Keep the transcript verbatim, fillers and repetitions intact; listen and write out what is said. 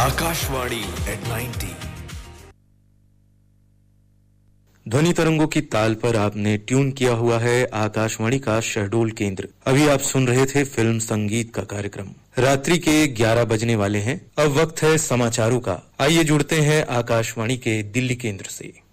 Akashvani eight ninety. ध्वनि तरंगों की ताल पर आपने ट्यून किया हुआ है आकाशवाणी का शहडोल केंद्र। अभी आप सुन रहे थे फिल्म संगीत का कार्यक्रम। रात्रि के ग्यारह बजने वाले हैं। अब वक्त है समाचारों का। आइए जुड़ते हैं आकाशवाणी के दिल्ली केंद्र से।